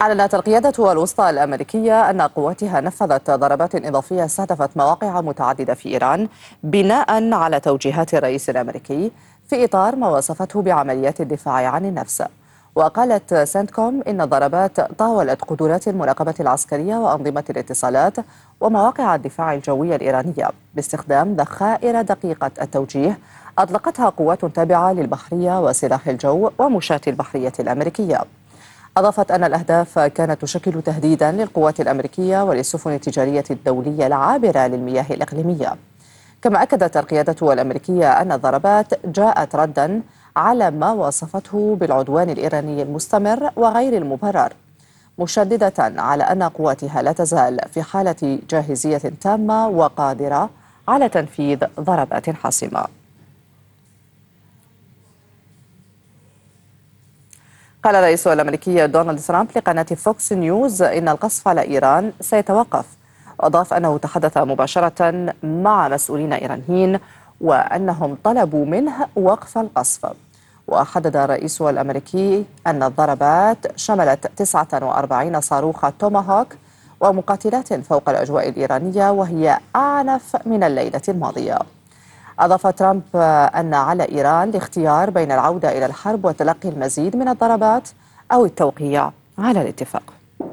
أعلنت القيادة الوسطى الأمريكية أن قواتها نفذت ضربات إضافية استهدفت مواقع متعددة في إيران بناء على توجيهات الرئيس الأمريكي في إطار ما وصفته بعمليات الدفاع عن النفس. وقالت سنتكوم إن الضربات طاولت قدرات المراقبة العسكرية وأنظمة الاتصالات ومواقع الدفاع الجوي الإيرانية باستخدام ذخائر دقيقة التوجيه أطلقتها قوات تابعة للبحرية وسلاح الجو ومشاة البحرية الأمريكية. أضافت أن الأهداف كانت تشكل تهديدا للقوات الأمريكية وللسفن التجارية الدولية العابرة للمياه الإقليمية. كما أكدت القيادة الأمريكية أن الضربات جاءت ردا على ما وصفته بالعدوان الإيراني المستمر وغير المبرر، مشددة على أن قواتها لا تزال في حالة جاهزية تامة وقادرة على تنفيذ ضربات حاسمة. قال الرئيس الأمريكي دونالد ترامب لقناة فوكس نيوز إن القصف على إيران سيتوقف، وأضاف أنه تحدث مباشرة مع مسؤولين إيرانيين وأنهم طلبوا منه وقف القصف. وحدد الرئيس الأمريكي أن الضربات شملت 49 صاروخ توماهوك ومقاتلات فوق الأجواء الإيرانية وهي أعنف من الليلة الماضية. أضاف ترامب أن على إيران الاختيار بين العودة إلى الحرب وتلقي المزيد من الضربات أو التوقيع على الاتفاق.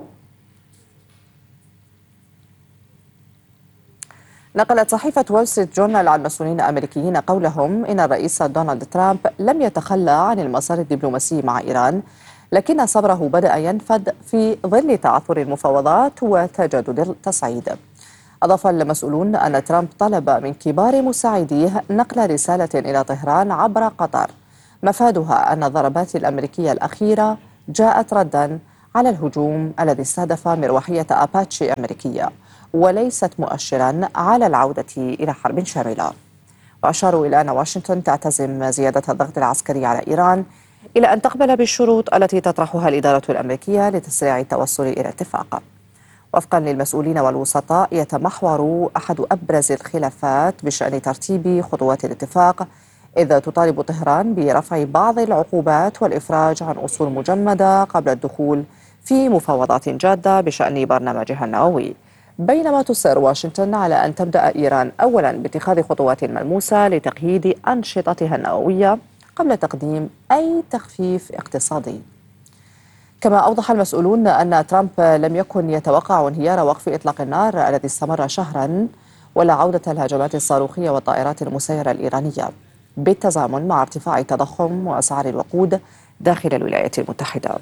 نقلت صحيفة وول ستريت جورنال عن مسؤولين أمريكيين قولهم إن الرئيس دونالد ترامب لم يتخلى عن المسار الدبلوماسي مع إيران، لكن صبره بدأ ينفد في ظل تعثر المفاوضات وتجدد التصعيد. أضاف المسؤولون أن ترامب طلب من كبار مساعديه نقل رسالة إلى طهران عبر قطر مفادها أن الضربات الأمريكية الأخيرة جاءت ردا على الهجوم الذي استهدف مروحية أباتشي أمريكية وليست مؤشرا على العودة إلى حرب شاملة. وأشاروا إلى أن واشنطن تعتزم زيادة الضغط العسكري على إيران إلى أن تقبل بالشروط التي تطرحها الإدارة الأمريكية لتسريع التوصل إلى اتفاق. وفقا للمسؤولين والوسطاء يتمحور أحد أبرز الخلافات بشأن ترتيب خطوات الاتفاق، إذ تطالب طهران برفع بعض العقوبات والإفراج عن أصول مجمدة قبل الدخول في مفاوضات جادة بشأن برنامجها النووي، بينما تصر واشنطن على أن تبدأ إيران أولا باتخاذ خطوات ملموسة لتقييد أنشطتها النووية قبل تقديم أي تخفيف اقتصادي. كما أوضح المسؤولون أن ترامب لم يكن يتوقع انهيار وقف إطلاق النار الذي استمر شهرا ولا عودة الهجمات الصاروخية والطائرات المسيرة الإيرانية، بالتزامن مع ارتفاع التضخم وأسعار الوقود داخل الولايات المتحدة.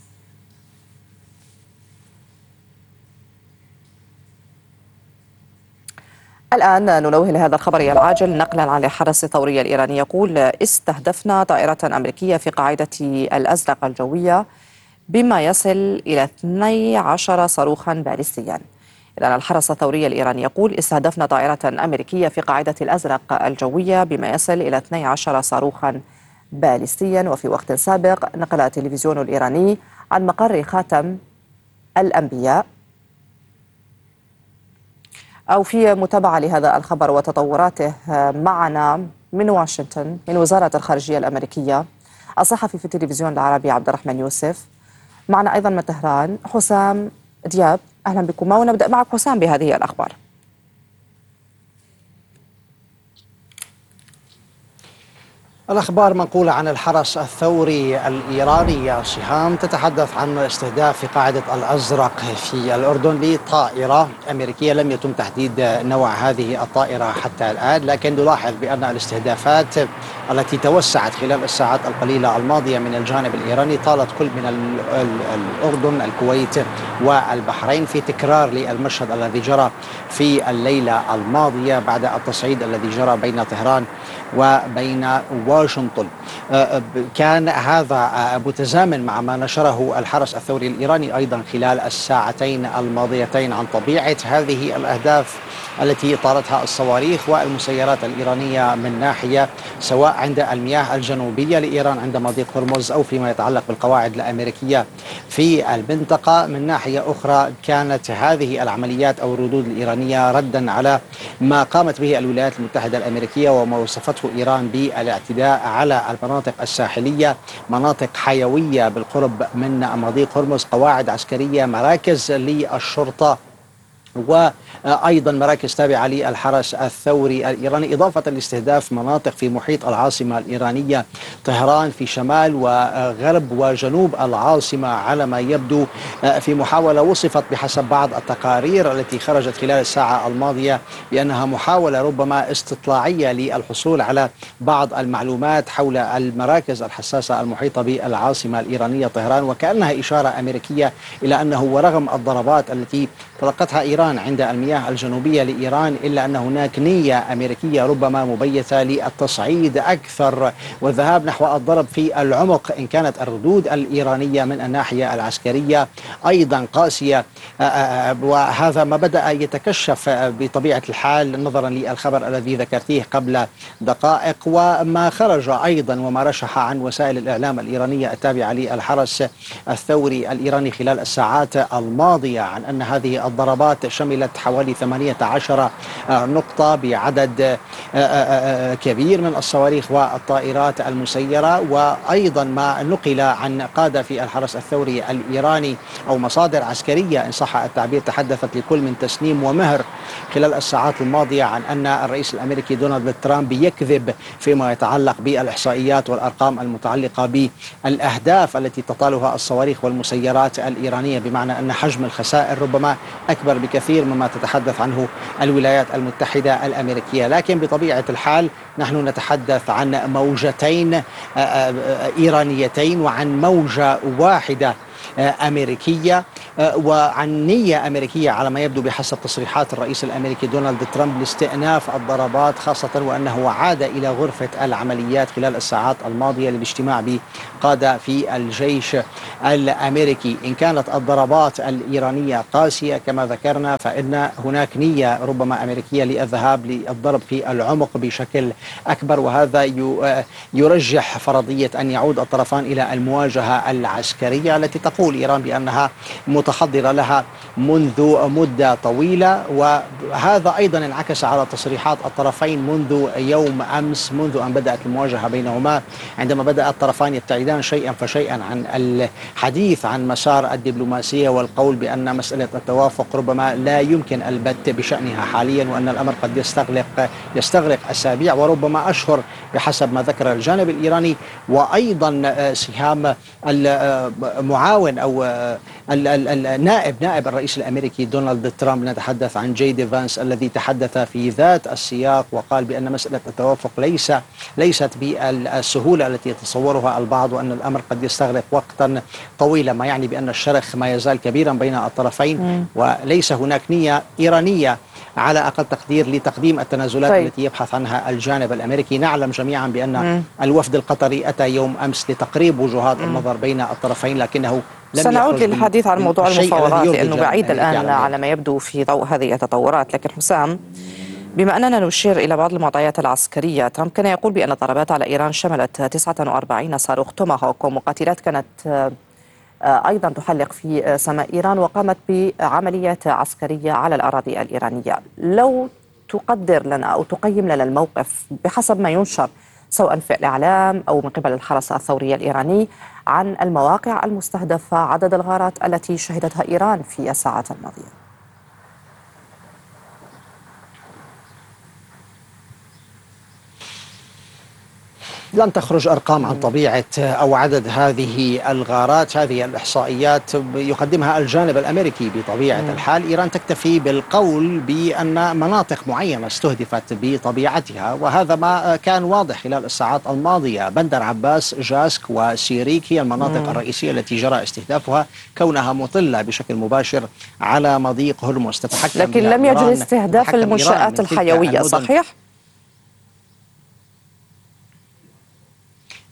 الآن ننوه لهذا الخبر العاجل نقلا عن الحرس الثوري الإيراني يقول: استهدفنا طائرة أمريكية في قاعدة الأزرق الجوية بما يصل إلى 12 صاروخا باليستيا. إذن الحرس الثوري الإيراني يقول: استهدفنا طائرة أمريكية في قاعدة الأزرق الجوية بما يصل إلى 12 صاروخا باليستيا. وفي وقت سابق نقل التلفزيون الإيراني عن مقر خاتم الأنبياء أو في متابعة لهذا الخبر وتطوراته معنا من واشنطن من وزارة الخارجية الأمريكية الصحفي في التلفزيون العربي عبد الرحمن يوسف. معنا أيضا من طهران حسام دياب. أهلا بكم، ونبدأ معك حسام بهذه الأخبار. الأخبار منقولة عن الحرس الثوري الإيراني يا سهام تتحدث عن استهداف في قاعدة الأزرق في الأردن لطائرة أمريكية. لم يتم تحديد نوع هذه الطائرة حتى الآن، لكن نلاحظ بأن الاستهدافات التي توسعت خلال الساعات القليلة الماضية من الجانب الإيراني طالت كل من الأردن، الكويت والبحرين، في تكرار للمشهد الذي جرى في الليلة الماضية بعد التصعيد الذي جرى بين طهران وبين واشنطن. كان هذا متزامن مع ما نشره الحرس الثوري الإيراني أيضا خلال الساعتين الماضيتين عن طبيعة هذه الأهداف التي طالتها الصواريخ والمسيرات الإيرانية من ناحية، سواء عند المياه الجنوبية لإيران عند مضيق هرمز أو فيما يتعلق بالقواعد الأمريكية في المنطقة. من ناحية أخرى كانت هذه العمليات أو الردود الإيرانية ردا على ما قامت به الولايات المتحدة الأمريكية وما وصفته إيران بالاعتداء الاعتداء على المناطق الساحلية، مناطق حيوية بالقرب من مضيق هرمز، قواعد عسكرية، مراكز للشرطة، وأيضا مراكز تابعة للحرس الثوري الإيراني، إضافة لاستهداف مناطق في محيط العاصمة الإيرانية طهران في شمال وغرب وجنوب العاصمة، على ما يبدو في محاولة وصفت بحسب بعض التقارير التي خرجت خلال الساعة الماضية بأنها محاولة ربما استطلاعية للحصول على بعض المعلومات حول المراكز الحساسة المحيطة بالعاصمة الإيرانية طهران، وكأنها إشارة أمريكية إلى أنه ورغم الضربات التي تلقتها إيران عند المياه الجنوبية لإيران، إلا أن هناك نية أمريكية ربما مبيتة للتصعيد أكثر والذهاب نحو الضرب في العمق، إن كانت الردود الإيرانية من الناحية العسكرية أيضا قاسية. وهذا ما بدأ يتكشف بطبيعة الحال نظرا للخبر الذي ذكرتيه قبل دقائق، وما خرج أيضا وما رشح عن وسائل الإعلام الإيرانية التابعة للحرس الثوري الإيراني خلال الساعات الماضية عن أن هذه الضربات شملت حوالي 18 نقطة بعدد كبير من الصواريخ والطائرات المسيرة. وأيضا ما نقل عن قادة في الحرس الثوري الإيراني أو مصادر عسكرية إن صح التعبير تحدثت لكل من تسنيم ومهر خلال الساعات الماضية عن أن الرئيس الأمريكي دونالد ترامب يكذب فيما يتعلق بالإحصائيات والأرقام المتعلقة بالأهداف التي تطالها الصواريخ والمسيرات الإيرانية، بمعنى أن حجم الخسائر ربما أكبر بكثير مما تتحدث عنه الولايات المتحدة الأمريكية. لكن بطبيعة الحال نحن نتحدث عن موجتين إيرانيتين وعن موجة واحدة أمريكية وعن نية أمريكية على ما يبدو بحسب تصريحات الرئيس الأمريكي دونالد ترامب لاستئناف الضربات، خاصة وأنه عاد إلى غرفة العمليات خلال الساعات الماضية للاجتماع بقادة في الجيش الأمريكي. إن كانت الضربات الإيرانية قاسية كما ذكرنا، فإن هناك نية ربما أمريكية للذهاب للضرب في العمق بشكل أكبر، وهذا يرجح فرضية أن يعود الطرفان إلى المواجهة العسكرية التي تقول إيران بأنها متحضرة لها منذ مدة طويلة. وهذا أيضا انعكس على تصريحات الطرفين منذ يوم أمس، منذ أن بدأت المواجهة بينهما، عندما بدأ الطرفان يبتعدان شيئا فشيئا عن الحديث عن مسار الدبلوماسية والقول بأن مسألة التوافق ربما لا يمكن البت بشأنها حاليا، وأن الأمر قد يستغرق أسابيع وربما أشهر بحسب ما ذكر الجانب الإيراني. وأيضا سهام المعاون أو نائب الرئيس الأمريكي دونالد ترامب، نتحدث عن جي دي فانس الذي تحدث في ذات السياق وقال بأن مسألة التوافق ليست بالسهولة التي يتصورها البعض، وأن الأمر قد يستغرق وقتا طويلا، ما يعني بأن الشرخ ما يزال كبيرا بين الطرفين وليس هناك نية إيرانية على أقل تقدير لتقديم التنازلات التي يبحث عنها الجانب الأمريكي. نعلم جميعا بأن الوفد القطري أتى يوم أمس لتقريب وجهات النظر بين الطرفين، لكنه سنعود للحديث عن موضوع المفاوضات لأنه بعيد الآن على ما يبدو في ضوء هذه التطورات. لكن حسام، بما أننا نشير إلى بعض المعطيات العسكرية، ترامب كان يقول بأن الضربات على إيران شملت 49 صاروخ توماهوك ومقاتلات كانت أيضا تحلق في سماء إيران، وقامت بعمليات عسكرية على الأراضي الإيرانية. لو تقدر لنا أو تقيم لنا الموقف بحسب ما ينشر سواء في الإعلام أو من قبل الحرس الثوري الإيراني عن المواقع المستهدفة، عدد الغارات التي شهدتها إيران في الساعات الماضية. لن تخرج أرقام عن طبيعة أو عدد هذه الغارات. هذه الإحصائيات يقدمها الجانب الأمريكي بطبيعة الحال. إيران تكتفي بالقول بأن مناطق معينة استهدفت بطبيعتها، وهذا ما كان واضح خلال الساعات الماضية. بندر عباس، جاسك وسيريك هي المناطق الرئيسية التي جرى استهدافها، كونها مطلة بشكل مباشر على مضيق هرمز. لكن لم يجري استهداف المنشآت الحيوية، صحيح؟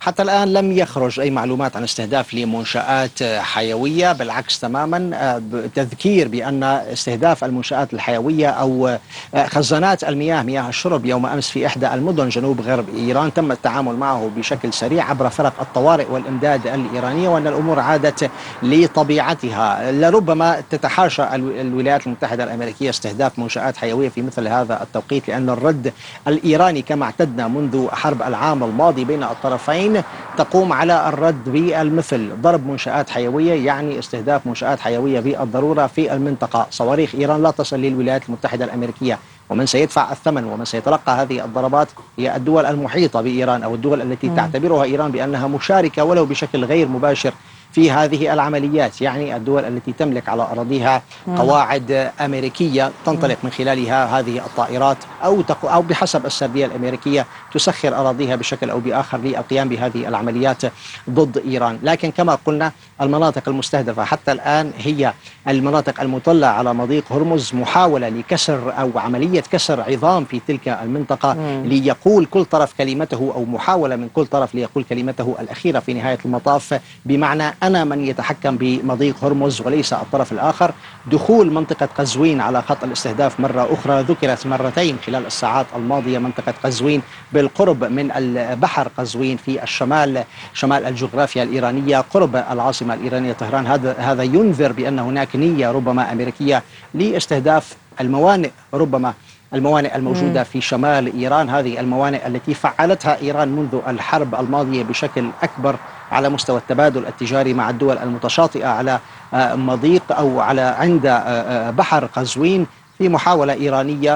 حتى الآن لم يخرج أي معلومات عن استهداف لمنشآت حيوية، بالعكس تماما تذكير بأن استهداف المنشآت الحيوية أو خزانات المياه، مياه الشرب يوم أمس في إحدى المدن جنوب غرب إيران تم التعامل معه بشكل سريع عبر فرق الطوارئ والإمداد الإيرانية، وأن الأمور عادت لطبيعتها. لربما تتحاشى الولايات المتحدة الأمريكية استهداف منشآت حيوية في مثل هذا التوقيت، لأن الرد الإيراني كما اعتدنا منذ حرب العام الماضي بين الطرفين تقوم على الرد بالمثل. ضرب منشآت حيوية يعني استهداف منشآت حيوية بالضرورة في المنطقة. صواريخ إيران لا تصل للولايات المتحدة الأمريكية، ومن سيدفع الثمن ومن سيتلقى هذه الضربات هي الدول المحيطة بإيران أو الدول التي تعتبرها إيران بأنها مشاركة ولو بشكل غير مباشر في هذه العمليات، يعني الدول التي تملك على أراضيها قواعد أمريكية تنطلق من خلالها هذه الطائرات، أو بحسب السردية الأمريكية تسخر أراضيها بشكل أو بآخر للقيام بهذه العمليات ضد إيران. لكن كما قلنا المناطق المستهدفة حتى الآن هي المناطق المطلة على مضيق هرمز، محاولة لكسر أو عملية كسر عظام في تلك المنطقة ليقول كل طرف كلمته، أو محاولة من كل طرف ليقول كلمته الأخيرة في نهاية المطاف، بمعنى أنا من يتحكم بمضيق هرمز وليس الطرف الآخر. دخول منطقة قزوين على خط الاستهداف مرة أخرى، ذكرت مرتين خلال الساعات الماضية منطقة قزوين بالقرب من البحر قزوين في الشمال، شمال الجغرافيا الإيرانية قرب العاصمة الإيرانية طهران. هذا ينذر بأن هناك نية ربما أمريكية لاستهداف الموانئ، ربما الموانئ الموجودة في شمال إيران، هذه الموانئ التي فعلتها إيران منذ الحرب الماضية بشكل أكبر على مستوى التبادل التجاري مع الدول المتشاطئة على مضيق أو على عند بحر قزوين، في محاولة إيرانية،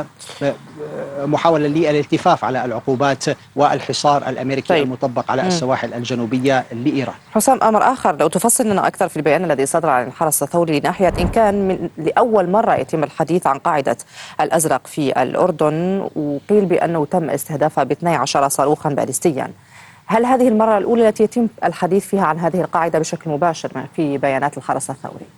محاولة للالتفاف على العقوبات والحصار الأمريكي طيب. المطبق على السواحل الجنوبية لإيران. حسام، أمر آخر لو تفصل لنا أكثر في البيان الذي صدر عن الحرس الثوري لناحية إن كان لأول مرة يتم الحديث عن قاعدة الأزرق في الأردن، وقيل بأنه تم استهدافها ب 12 صاروخا باليستيا. هل هذه المرة الأولى التي يتم الحديث فيها عن هذه القاعدة بشكل مباشر في بيانات الحرس الثوري؟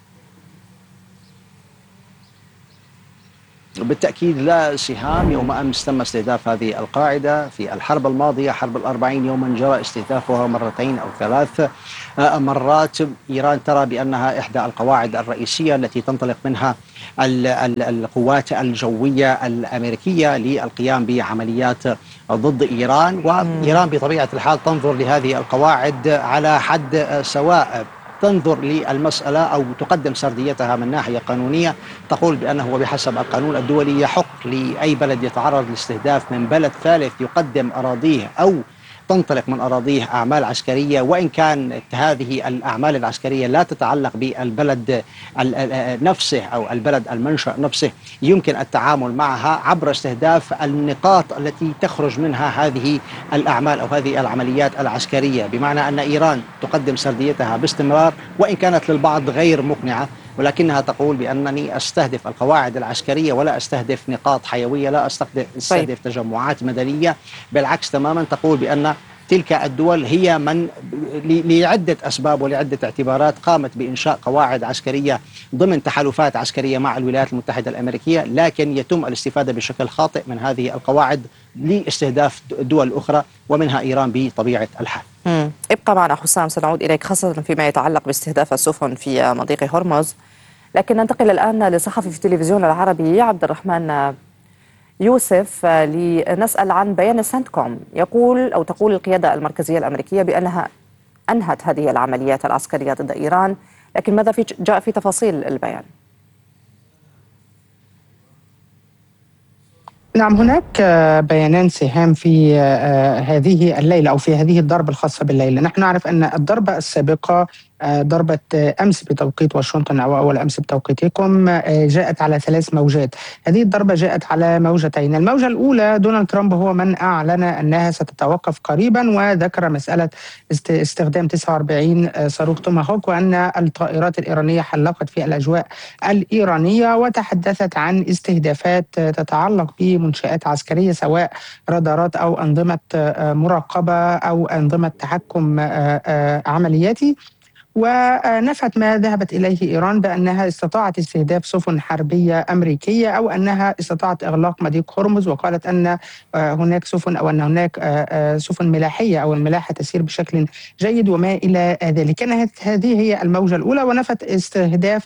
بالتأكيد لا سهام. يوم أمس تم استهداف هذه القاعدة. في الحرب الماضية حرب 40 يوما جرى استهدافها مرتين أو 3 مرات. إيران ترى بأنها إحدى القواعد الرئيسية التي تنطلق منها القوات الجوية الأمريكية للقيام بعمليات ضد إيران، وإيران بطبيعة الحال تنظر لهذه القواعد على حد سواء. تنظر للمسألة أو تقدم سرديتها من ناحية قانونية، تقول بأنه بحسب القانون الدولي يحق لأي بلد يتعرض لاستهداف من بلد ثالث يقدم أراضيه أو تنطلق من أراضيه أعمال عسكرية، وإن كانت هذه الأعمال العسكرية لا تتعلق بالبلد نفسه أو البلد المنشأ نفسه، يمكن التعامل معها عبر استهداف النقاط التي تخرج منها هذه الأعمال أو هذه العمليات العسكرية. بمعنى أن إيران تقدم سرديتها باستمرار، وإن كانت للبعض غير مقنعة، ولكنها تقول بأنني أستهدف القواعد العسكرية ولا أستهدف نقاط حيوية، لا أستهدف تجمعات مدنية. بالعكس تماما، تقول بأن تلك الدول هي من لعدة أسباب ولعدة اعتبارات قامت بإنشاء قواعد عسكرية ضمن تحالفات عسكرية مع الولايات المتحدة الأمريكية، لكن يتم الاستفادة بشكل خاطئ من هذه القواعد لاستهداف دول أخرى ومنها إيران بطبيعة الحال. ابقى معنا حسام، سنعود إليك خاصة فيما يتعلق باستهداف السفن في مضيق هرمز. لكن ننتقل الآن لصحفي في التلفزيون العربي عبد الرحمن يوسف لنسأل عن بيان سنتكوم. تقول القيادة المركزية الأمريكية بأنها أنهت هذه العمليات العسكرية ضد إيران، لكن ماذا جاء في تفاصيل البيان؟ نعم، هناك بيانان سهام في هذه الليلة أو في هذه الضربة الخاصة بالليلة. نحن نعرف أن الضربة السابقة ضربة أمس بتوقيت واشنطن أو أول أمس بتوقيتكم جاءت على 3 موجات. هذه الضربة جاءت على موجتين. الموجة الأولى دونالد ترامب هو من أعلن أنها ستتوقف قريبا، وذكر مسألة استخدام 49 صاروخ توماهوك، وأن الطائرات الإيرانية حلقت في الأجواء الإيرانية، وتحدثت عن استهدافات تتعلق بمنشآت عسكرية سواء رادارات أو أنظمة مراقبة أو أنظمة تحكم عملياتي. ونفت ما ذهبت إليه إيران بأنها استطاعت استهداف سفن حربية أمريكية أو أنها استطاعت إغلاق مضيق هرمز، وقالت أن هناك سفن أو أن هناك سفن ملاحية أو الملاحة تسير بشكل جيد وما إلى ذلك. كانت هذه هي الموجة الأولى، ونفت استهداف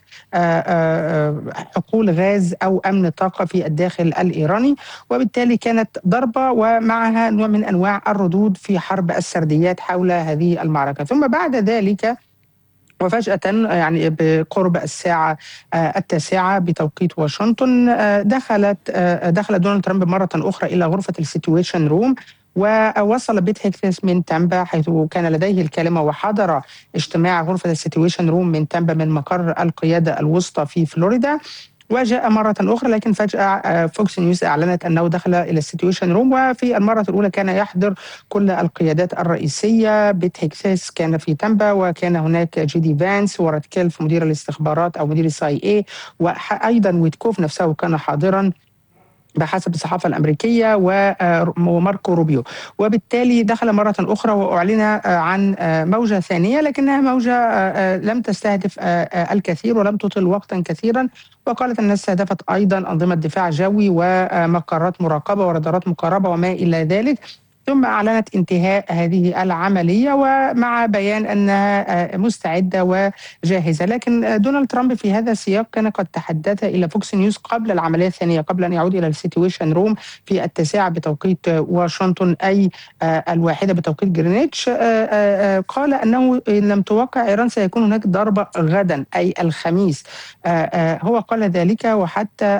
حقول غاز أو أمن طاقة في الداخل الإيراني، وبالتالي كانت ضربة ومعها نوع من أنواع الردود في حرب السرديات حول هذه المعركة. ثم بعد ذلك وفجأة يعني بقرب الساعة 9 بتوقيت واشنطن دخل دونالد ترامب مرة أخرى إلى غرفة السيتويشن روم، ووصل بيت هيكساس من تامبا حيث كان لديه الكلمة، وحضر اجتماع غرفة السيتويشن روم من تامبا من مقر القيادة الوسطى في فلوريدا. وجاء مرة أخرى، لكن فجأة فوكس نيوز أعلنت أنه دخل إلى السيتويشن روم، وفي المرة الأولى كان يحضر كل القيادات الرئيسية. بيت هيكساس كان في تامبا، وكان هناك جي دي فانس وراتكيلف مدير الاستخبارات أو مدير السي اي اي، وأيضا ويتكوف نفسه كان حاضرا بحسب الصحافة الأمريكية، وماركو روبيو. وبالتالي دخل مرة أخرى وأعلن عن موجة ثانية، لكنها موجة لم تستهدف الكثير ولم تطل وقتا كثيرا، وقالت أنها استهدفت أيضا أنظمة دفاع جوي ومقرات مراقبة ورادارات مقاربة وما إلى ذلك. ثم أعلنت انتهاء هذه العملية ومع بيان أنها مستعدة وجاهزة. لكن دونالد ترامب في هذا السياق كان قد تحدث إلى فوكس نيوز قبل العملية الثانية، قبل أن يعود إلى السيتويشن روم في 9 بتوقيت واشنطن، أي 1 بتوقيت جرينتش. قال أنه إن لم توقع إيران سيكون هناك ضربة غدا أي الخميس. هو قال ذلك، وحتى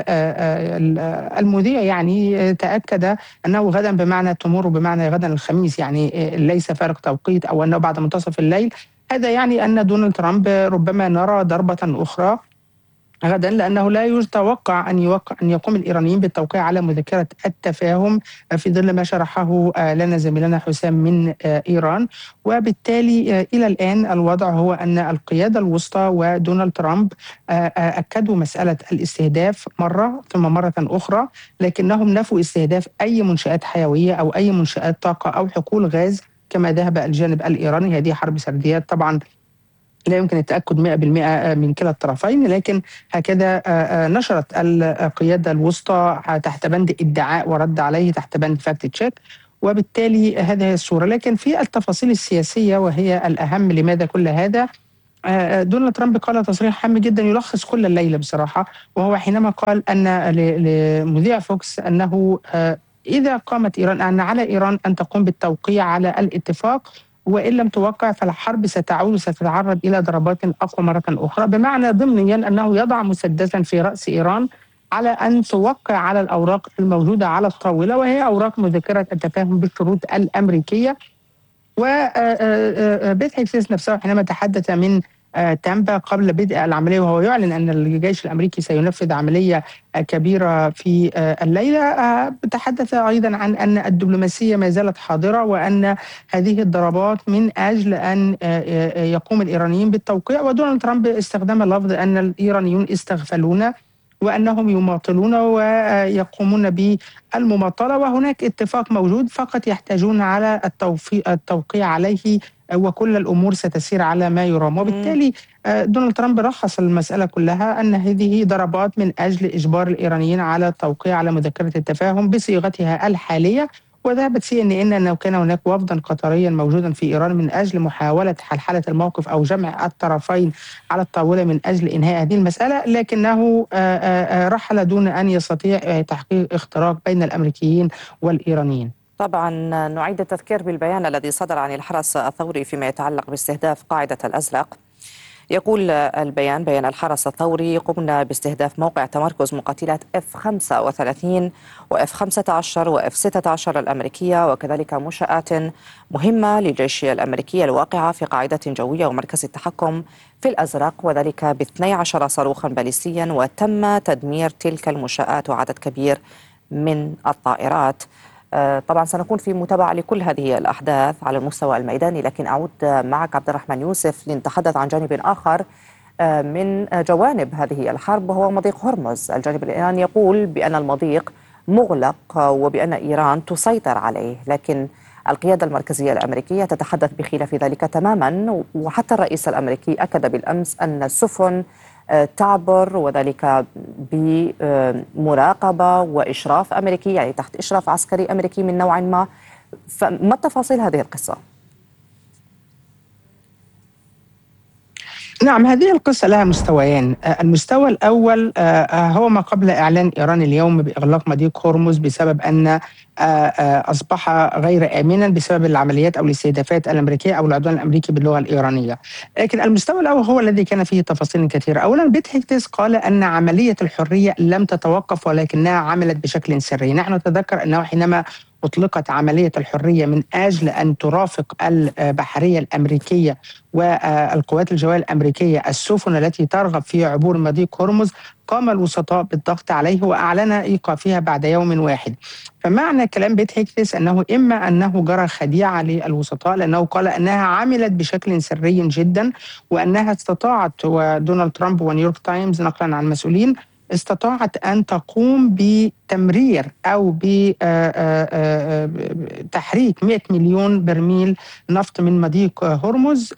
المذيع يعني تأكد أنه غدا بمعنى تمر بمعنى غدا الخميس، يعني ليس فارق توقيت أو أنه بعد منتصف الليل. هذا يعني أن دونالد ترامب ربما نرى ضربة أخرى غدا، لأنه لا يتوقع أن يقوم الإيرانيين بالتوقيع على مذكرة التفاهم في ظل ما شرحه لنا زميلنا حسام من إيران. وبالتالي إلى الآن الوضع هو أن القيادة الوسطى ودونالد ترامب أكدوا مسألة الاستهداف مرة ثم مرة أخرى، لكنهم نفوا استهداف أي منشآت حيوية أو أي منشآت طاقة أو حقول غاز كما ذهب الجانب الإيراني. هذه حرب سرديات طبعا لا يمكن التأكد 100% من كلا الطرفين، لكن هكذا نشرت القيادة الوسطى تحت بند ادعاء ورد عليه تحت بند فاكت تشيك. وبالتالي هذه هي الصورة. لكن في التفاصيل السياسية وهي الأهم لماذا كل هذا، دونالد ترامب قال تصريح هام جدا يلخص كل الليلة بصراحة، وهو حينما قال أن لمذيع فوكس أنه إذا قامت إيران أن على إيران أن تقوم بالتوقيع على الاتفاق، وإن لم توقع فالحرب ستعود وستتعرض إلى ضربات أقوى مرة أخرى، بمعنى ضمنيا أنه يضع مسدسا في رأس إيران على أن توقع على الأوراق الموجودة على الطاولة، وهي أوراق مذكرة التفاهم بالشروط الأمريكية. وبيت هيكساس نفسه حينما تحدث من تامبا قبل بدء العملية وهو يعلن أن الجيش الأمريكي سينفذ عملية كبيرة في الليلة، تحدث أيضا عن أن الدبلوماسية ما زالت حاضرة، وأن هذه الضربات من أجل أن يقوم الإيرانيين بالتوقيع. ودونالد ترامب استخدم لفظ أن الإيرانيون استغفلون وأنهم يماطلون ويقومون بالمماطلة، وهناك اتفاق موجود فقط يحتاجون على التوقيع عليه وكل الأمور ستسير على ما يرام. وبالتالي دونالد ترامب رخص المسألة كلها أن هذه ضربات من أجل إجبار الإيرانيين على التوقيع على مذكرة التفاهم بصيغتها الحالية. وذهبت CNN أنه كان هناك وفدا قطريا موجودا في إيران من أجل محاولة حلحلة الموقف أو جمع الطرفين على الطاولة من أجل إنهاء هذه المسألة، لكنه رحل دون أن يستطيع تحقيق اختراق بين الأمريكيين والإيرانيين. طبعا نعيد التذكير بالبيان الذي صدر عن الحرس الثوري فيما يتعلق باستهداف قاعدة الأزرق. يقول البيان: بيان الحرس الثوري: قمنا باستهداف موقع تمركز مقاتلات F-35 وF-15 وF-16 الأمريكية، وكذلك منشآت مهمة للجيش الأمريكي الواقعة في قاعدة جوية ومركز التحكم في الأزرق، وذلك ب12 صاروخا باليستيا، وتم تدمير تلك المنشآت وعدد كبير من الطائرات. طبعا سنكون في متابعة لكل هذه الأحداث على المستوى الميداني، لكن أعود معك عبد الرحمن يوسف لنتحدث عن جانب آخر من جوانب هذه الحرب، وهو مضيق هرمز. الجانب الإيراني يقول بأن المضيق مغلق وبأن إيران تسيطر عليه، لكن القيادة المركزية الأمريكية تتحدث بخلاف ذلك تماما، وحتى الرئيس الأمريكي أكد بالأمس أن السفن تعبر وذلك بمراقبة وإشراف أمريكي، يعني تحت إشراف عسكري أمريكي من نوع ما. فما تفاصيل هذه القصة؟ نعم، هذه القصة لها مستويان. المستوى الأول هو ما قبل إعلان إيران اليوم بإغلاق مضيق هرمز بسبب أن أصبح غير آمنا بسبب العمليات أو الاستهدافات الأمريكية أو العدوان الأمريكي باللغة الإيرانية. لكن المستوى الأول هو الذي كان فيه تفاصيل كثيرة. أولا، بيت هيكتس قال أن عملية الحرية لم تتوقف ولكنها عملت بشكل سري. نحن نتذكر أنه حينما أطلقت عملية الحرية من أجل أن ترافق البحرية الأمريكية والقوات الجوية الأمريكية السفن التي ترغب في عبور مضيق هرمز، قام الوسطاء بالضغط عليه وأعلن إيقافها بعد يوم واحد. فمعنى كلام بيت هيكتس أنه إما أنه جرى خديعة للوسطاء، لأنه قال أنها عملت بشكل سري جدا وأنها استطاعت، ودونالد ترامب ونيويورك تايمز نقلا عن مسؤولين، استطاعت أن تقوم بتمرير أو بتحريك 100 مليون برميل نفط من مضيق هرمز،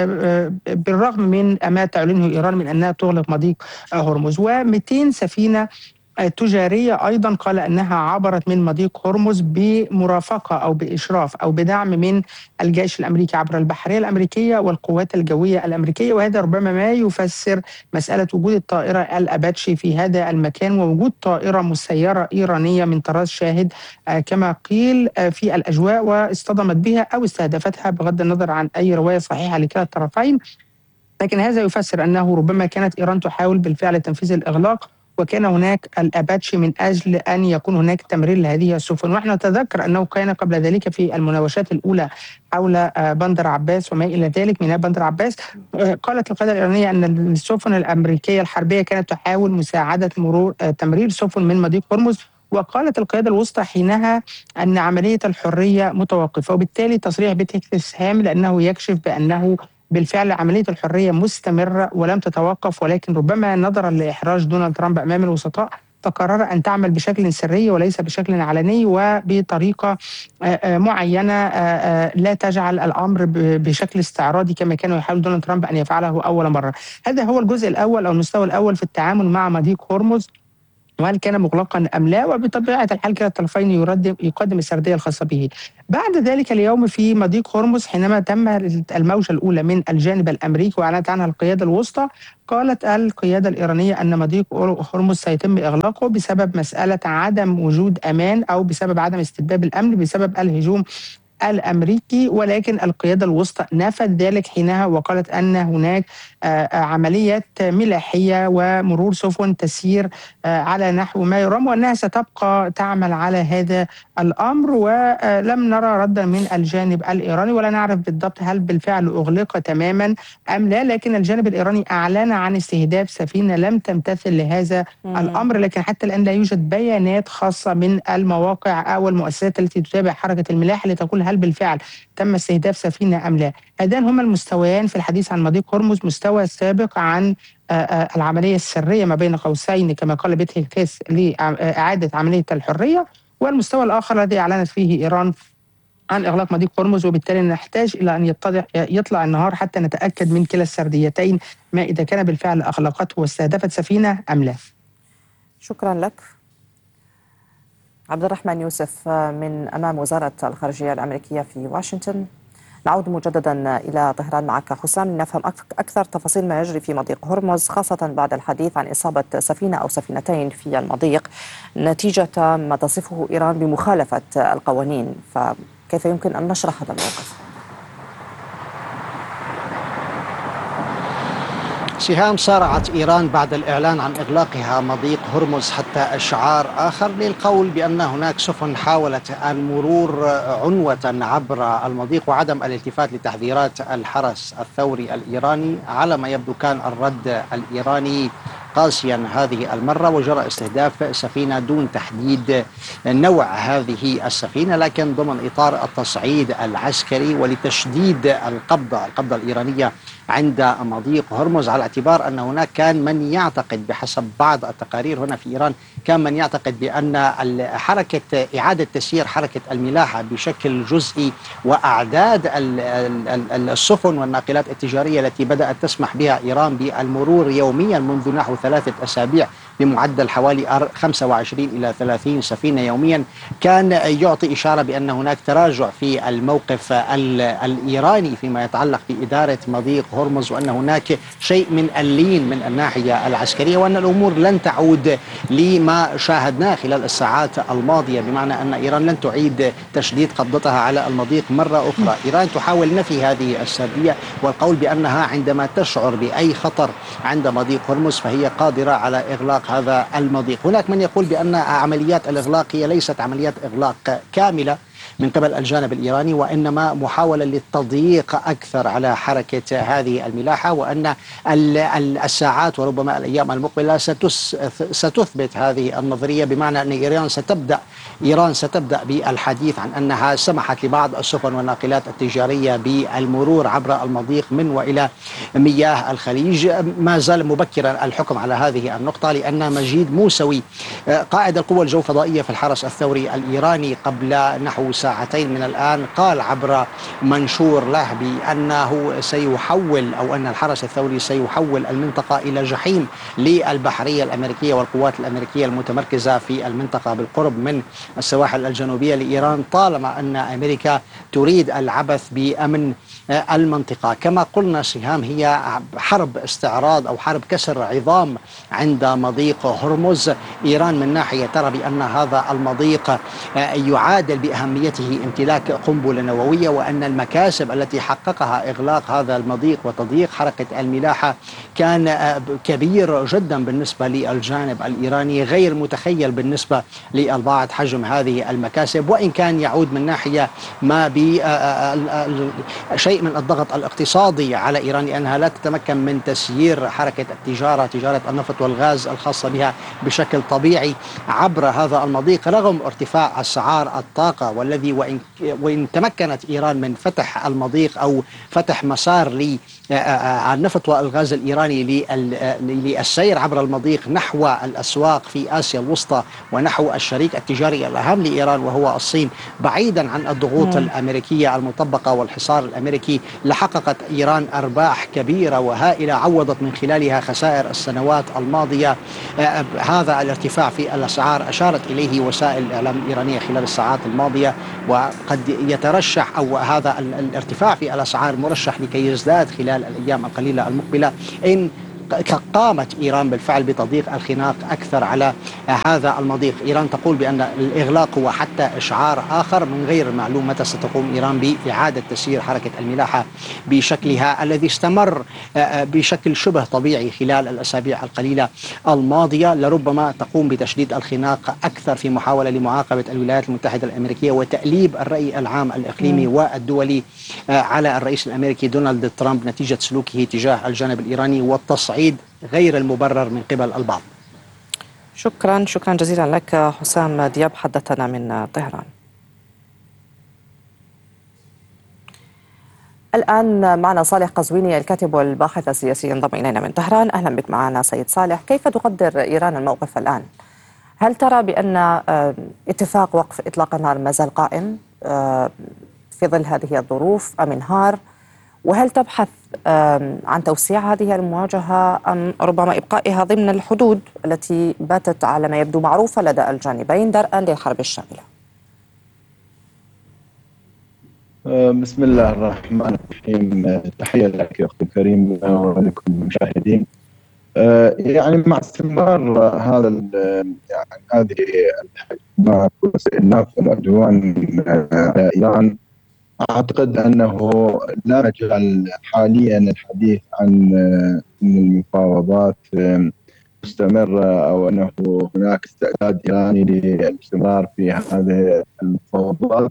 بالرغم من ما تعلنه إيران من أنها تغلق مضيق هرمز. و200 سفينة تجارية أيضا قال أنها عبرت من مضيق هرمز بمرافقة أو بإشراف أو بدعم من الجيش الأمريكي عبر البحرية الأمريكية والقوات الجوية الأمريكية. وهذا ربما ما يفسر مسألة وجود الطائرة الأباتشي في هذا المكان ووجود طائرة مسيرة إيرانية من طراز شاهد كما قيل في الأجواء واصطدمت بها أو استهدفتها، بغض النظر عن أي رواية صحيحة لكلا الطرفين. لكن هذا يفسر أنه ربما كانت إيران تحاول بالفعل تنفيذ الإغلاق، وكان هناك الأباتشي من أجل أن يكون هناك تمرير لهذه السفن. ونحن نتذكر أنه كان قبل ذلك في المناوشات الأولى حول بندر عباس وما إلى ذلك ميناء بندر عباس، قالت القيادة الإيرانية أن السفن الأمريكية الحربية كانت تحاول مساعدة تمرير سفن من مضيق هرمز. وقالت القيادة الوسطى حينها أن عملية الحرية متوقفة، وبالتالي تصريح بيت هيكتس هام لأنه يكشف بأنه بالفعل عملية الحرية مستمرة ولم تتوقف، ولكن ربما نظرا لإحراج دونالد ترامب أمام الوسطاء فقرر أن تعمل بشكل سري وليس بشكل علني وبطريقة معينة لا تجعل الأمر بشكل استعراضي كما كان يحاول دونالد ترامب أن يفعله أول مرة. هذا هو الجزء الأول أو المستوى الأول في التعامل مع مضيق هرمز، وهل كان مغلقا ام لا، وبطبيعه الحال كلا الطرفين يقدم السرديه الخاصه به. بعد ذلك اليوم في مضيق هرمز حينما تم الموجه الاولى من الجانب الامريكي واعلنت عنها القياده الوسطى، قالت القياده الايرانيه ان مضيق هرمز سيتم اغلاقه بسبب مساله عدم وجود امان او بسبب عدم استتباب الامن بسبب الهجوم الأمريكي. ولكن القيادة الوسطى نفت ذلك حينها وقالت أن هناك عملية ملاحية ومرور سفن تسير على نحو ما يرام، وأنها ستبقى تعمل على هذا الأمر. ولم نرى ردا من الجانب الإيراني ولا نعرف بالضبط هل بالفعل أغلق تماما أم لا، لكن الجانب الإيراني أعلن عن استهداف سفينة لم تمتثل لهذا الأمر. لكن حتى الآن لا يوجد بيانات خاصة من المواقع أو المؤسسات التي تتابع حركة الملاحة لتقول هل بالفعل تم استهداف سفينة أم لا. هذان هما المستويان في الحديث عن مضيق هرمز، مستوى سابق عن العملية السرية ما بين قوسين كما قال بيت هيكتس لإعادة عملية الحرية، والمستوى الآخر الذي أعلنت فيه إيران عن إغلاق مضيق هرمز. وبالتالي نحتاج إلى أن يطلع النهار حتى نتأكد من كلا السرديتين ما إذا كان بالفعل أغلقته واستهدفت سفينة أم لا. شكرا لك عبد الرحمن يوسف من أمام وزارة الخارجية الأمريكية في واشنطن. نعود مجددا إلى طهران معك حسام لنفهم أكثر تفاصيل ما يجري في مضيق هرمز، خاصة بعد الحديث عن إصابة سفينة أو سفينتين في المضيق نتيجة ما تصفه إيران بمخالفة القوانين، فكيف يمكن أن نشرح هذا الموقف؟ سهام، سارعت إيران بعد الإعلان عن إغلاقها مضيق هرمز حتى إشعار آخر للقول بأن هناك سفن حاولت المرور عنوة عبر المضيق وعدم الالتفات لتحذيرات الحرس الثوري الإيراني. على ما يبدو كان الرد الإيراني قاسيا هذه المرة وجرى استهداف سفينة دون تحديد نوع هذه السفينة، لكن ضمن إطار التصعيد العسكري ولتشديد القبضة الإيرانية عند مضيق هرمز، على اعتبار أن هناك كان من يعتقد بحسب بعض التقارير هنا في إيران، كان من يعتقد بأن حركة إعادة تسيير حركة الملاحة بشكل جزئي وأعداد السفن والناقلات التجارية التي بدأت تسمح بها إيران بالمرور يوميا منذ نحو 3 أسابيع بمعدل حوالي 25 إلى 30 سفينة يوميا، كان يعطي إشارة بأن هناك تراجع في الموقف الإيراني فيما يتعلق بإدارة مضيق هرمز، وأن هناك شيء من اللين من الناحية العسكرية، وأن الأمور لن تعود لما شاهدناه خلال الساعات الماضية، بمعنى أن إيران لن تعيد تشديد قبضتها على المضيق مرة أخرى. إيران تحاول نفي هذه السردية والقول بأنها عندما تشعر بأي خطر عند مضيق هرمز فهي قادرة على إغلاق هذا المضيق. هناك من يقول بأن عمليات الإغلاق هي ليست عمليات إغلاق كاملة من قبل الجانب الإيراني، وإنما محاولة للتضييق أكثر على حركة هذه الملاحة، وأن الساعات وربما الأيام المقبلة ستثبت هذه النظرية، بمعنى أن إيران ستبدأ بالحديث عن أنها سمحت لبعض السفن والناقلات التجارية بالمرور عبر المضيق من وإلى مياه الخليج. ما زال مبكرا الحكم على هذه النقطة، لأن مجيد موسوي قائد القوى الجو فضائية في الحرس الثوري الإيراني قبل نحو ساعتين من الآن قال عبر منشور له بأنه سيحول، أو أن الحرس الثوري سيحول المنطقة إلى جحيم للبحرية الأمريكية والقوات الأمريكية المتمركزة في المنطقة بالقرب من السواحل الجنوبية لإيران، طالما أن أمريكا تريد العبث بأمن المنطقة. كما قلنا سهام، هي حرب استعراض أو حرب كسر عظام عند مضيق هرمز. إيران من ناحية ترى بأن هذا المضيق يعادل بأهميته امتلاك قنبلة نووية، وأن المكاسب التي حققها إغلاق هذا المضيق وتضييق حركة الملاحة كان كبير جدا بالنسبة للجانب الإيراني، غير متخيل بالنسبة للبعض حجم هذه المكاسب، وإن كان يعود من ناحية ما بشيء من الضغط الاقتصادي على إيران، لأنها لا تتمكن من تسيير حركة تجارة النفط والغاز الخاصة بها بشكل طبيعي عبر هذا المضيق، رغم ارتفاع أسعار الطاقة، والذي وإن تمكنت إيران من فتح المضيق أو فتح مسار للنفط والغاز الإيراني للسير عبر المضيق نحو الأسواق في آسيا الوسطى ونحو الشريك التجاري الأهم لإيران وهو الصين، بعيدا عن الضغوط الأمريكية المطبقة والحصار الأمريكي، لحققت إيران أرباح كبيرة وهائلة عوضت من خلالها خسائر السنوات الماضية. هذا الارتفاع في الأسعار أشارت إليه وسائل الإعلام الإيرانية خلال الساعات الماضية، وقد يترشح أو هذا الارتفاع في الأسعار مرشح لكي يزداد خلال الأيام القليلة المقبلة إن قامت إيران بالفعل بتضييق الخناق أكثر على هذا المضيق. إيران تقول بأن الإغلاق هو حتى إشعار آخر، من غير معلوم متى ستقوم إيران بإعادة تسيير حركة الملاحة بشكلها الذي استمر بشكل شبه طبيعي خلال الأسابيع القليلة الماضية. لربما تقوم بتشديد الخناق أكثر في محاولة لمعاقبة الولايات المتحدة الأمريكية وتأليب الرأي العام الإقليمي والدولي على الرئيس الأمريكي دونالد ترامب نتيجة سلوكه تجاه الجانب الإيراني والتصعيد غير المبرر من قبل البعض. شكرا جزيلا لك حسام دياب، حدثنا من طهران. الآن معنا صالح قزويني الكاتب والباحث السياسي ينضم إلينا من طهران. أهلا بك معنا سيد صالح. كيف تقدر إيران الموقف الآن؟ هل ترى بأن اتفاق وقف إطلاق النار ما زال قائم في ظل هذه الظروف أم انهار؟ وهل تبحث عن توسيع هذه المواجهة أم ربما إبقائها ضمن الحدود التي باتت على ما يبدو معروفة لدى الجانبين درءا للحرب الشاملة؟ بسم الله الرحمن الرحيم. تحية لك أخي الكريم ولكم المشاهدين. يعني مع استمرار هذه الحكمة واستئناف العدوان على إيران، أعتقد أنه لا مجال حاليا الحديث عن المفاوضات مستمرة أو أنه هناك استعداد إيراني للاستمرار في هذه المفاوضات.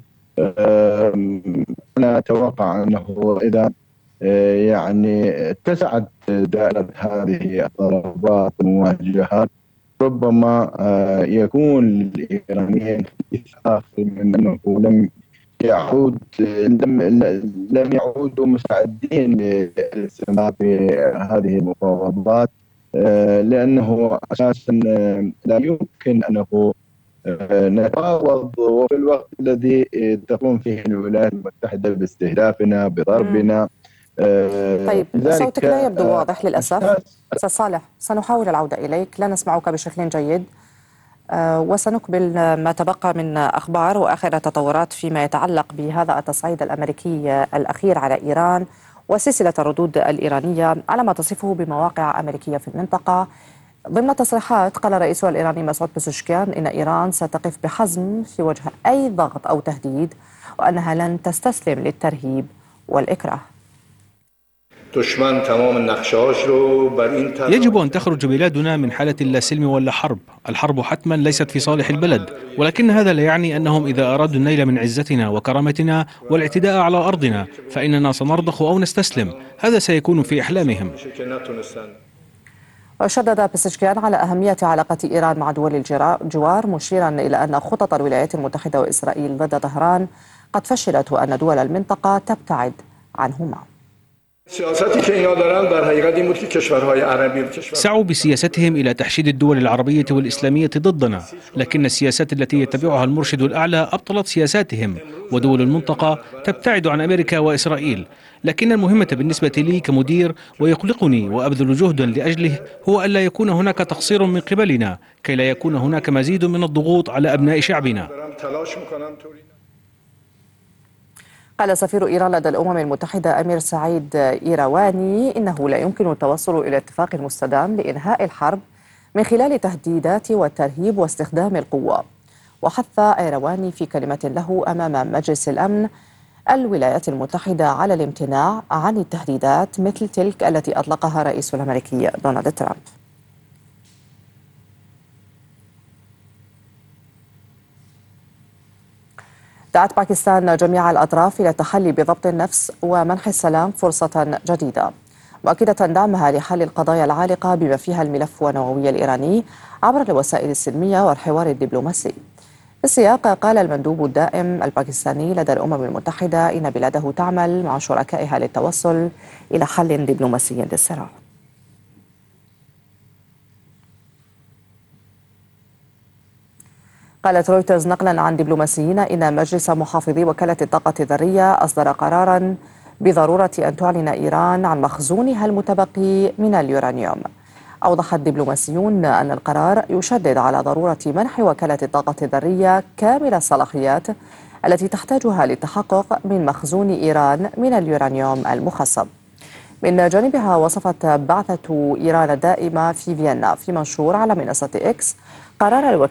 أنا أتوقع أنه إذا يعني اتسعت دائرة هذه الضربات والمواجهات ربما يكون للإيرانيين حديث آخر من أنه لم يعود لم يعودوا مساعدين للاستمرار في هذه المفاوضات، لأنه أساسا لا يمكن أنه نتفاوض وفي الوقت الذي تقوم فيه الولايات المتحدة باستهدافنا بضربنا. طيب صوتك لا يبدو واضح للأسف. أستاذ صالح، سنحاول العودة إليك، لا نسمعك بشكل جيد. وسنقبل ما تبقى من أخبار وآخر تطورات فيما يتعلق بهذا التصعيد الأمريكي الأخير على إيران وسلسلة الردود الإيرانية على ما تصفه بمواقع أمريكية في المنطقة. ضمن تصريحات قال رئيسها الإيراني مسعود بزشكيان إن إيران ستقف بحزم في وجه أي ضغط أو تهديد، وأنها لن تستسلم للترهيب والإكراه. يجب أن تخرج بلادنا من حالة لا سلم ولا حرب. الحرب حتما ليست في صالح البلد، ولكن هذا لا يعني أنهم إذا أرادوا النيل من عزتنا وكرامتنا والاعتداء على أرضنا فإننا سنرضخ أو نستسلم. هذا سيكون في أحلامهم. وشدد بزشكيان على أهمية علاقة إيران مع دول الجوار، مشيرا إلى أن خطط الولايات المتحدة وإسرائيل ضد طهران قد فشلت وأن دول المنطقة تبتعد عنهما. سعوا بسياستهم إلى تحشيد الدول العربية والإسلامية ضدنا، لكن السياسات التي يتبعها المرشد الأعلى أبطلت سياساتهم، ودول المنطقة تبتعد عن أمريكا وإسرائيل. لكن المهمة بالنسبة لي كمدير ويقلقني وأبذل جهدا لأجله هو ألا يكون هناك تقصير من قبلنا، كي لا يكون هناك مزيد من الضغوط على أبناء شعبنا. قال سفير إيران لدى الأمم المتحدة أمير سعيد إيرواني إنه لا يمكن التوصل إلى اتفاق مستدام لإنهاء الحرب من خلال تهديدات والترهيب واستخدام القوة. وحث إيرواني في كلمة له أمام مجلس الأمن الولايات المتحدة على الامتناع عن التهديدات مثل تلك التي أطلقها الرئيس الأمريكي دونالد ترامب. دعت باكستان جميع الأطراف إلى التحلي بضبط النفس ومنح السلام فرصة جديدة، مؤكدة دعمها لحل القضايا العالقة بما فيها الملف النووي الإيراني عبر الوسائل السلمية والحوار الدبلوماسي. في السياق قال المندوب الدائم الباكستاني لدى الأمم المتحدة إن بلاده تعمل مع شركائها للتوصل إلى حل دبلوماسي للصراع. قالت رويترز نقلا عن دبلوماسيين إن مجلس محافظي وكالة الطاقة الذرية أصدر قرارا بضرورة أن تعلن إيران عن مخزونها المتبقي من اليورانيوم. أوضح الدبلوماسيون أن القرار يشدد على ضرورة منح وكالة الطاقة الذرية كامل الصلاحيات التي تحتاجها للتحقق من مخزون إيران من اليورانيوم المخصب. من جانبها وصفت بعثة إيران الدائمة في فيينا في منشور على منصة إكس قرار